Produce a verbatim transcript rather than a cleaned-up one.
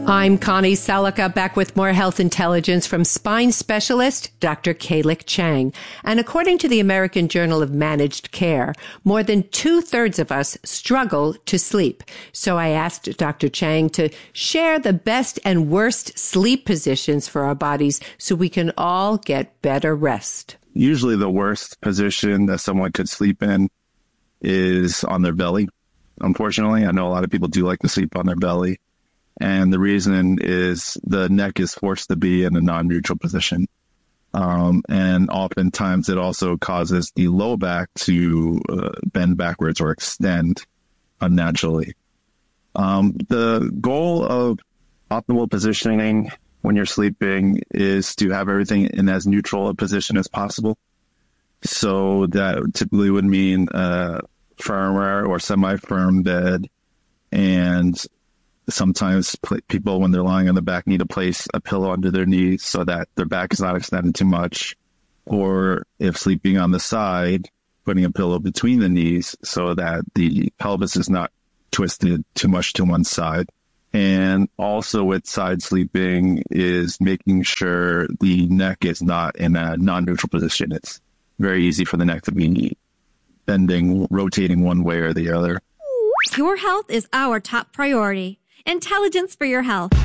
I'm Connie Selica, back with more health intelligence from spine specialist Doctor Kalik Chang. And according to the American Journal of Managed Care, more than two-thirds of us struggle to sleep. So I asked Doctor Chang to share the best and worst sleep positions for our bodies so we can all get better rest. Usually the worst position that someone could sleep in is on their belly. Unfortunately, I know a lot of people do like to sleep on their belly. And the reason is the neck is forced to be in a non-neutral position. Um, and oftentimes it also causes the low back to uh, bend backwards or extend unnaturally. Um, the goal of optimal positioning when you're sleeping is to have everything in as neutral a position as possible. So that typically would mean a firmer or semi-firm bed, and sometimes people, when they're lying on the back, need to place a pillow under their knees so that their back is not extended too much. Or if sleeping on the side, putting a pillow between the knees so that the pelvis is not twisted too much to one side. And also with side sleeping is making sure the neck is not in a non-neutral position. It's very easy for the neck to be bending, rotating one way or the other. Your health is our top priority. Intelligence for your health.